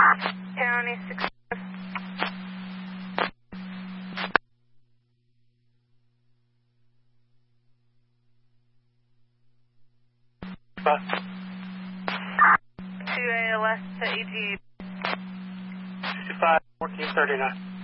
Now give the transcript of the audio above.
County 6. Bus. 2 ALS to ETA. 65, 1439.